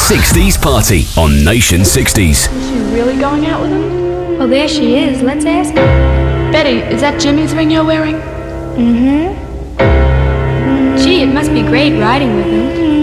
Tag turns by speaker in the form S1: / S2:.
S1: 60s Party on Nation 60s.
S2: Is she really going out with him?
S3: Well, there she is. Let's ask her.
S2: Betty, is that Jimmy's ring you're wearing?
S3: Gee, it must be great riding with him.